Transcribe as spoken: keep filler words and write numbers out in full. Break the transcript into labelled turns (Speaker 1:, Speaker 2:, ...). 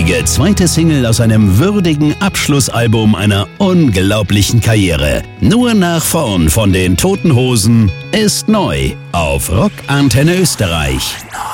Speaker 1: mutige zweite Single aus einem würdigen Abschlussalbum einer unglaublichen Karriere. Nur nach vorn von den Toten Hosen ist neu auf Rock Antenne Österreich.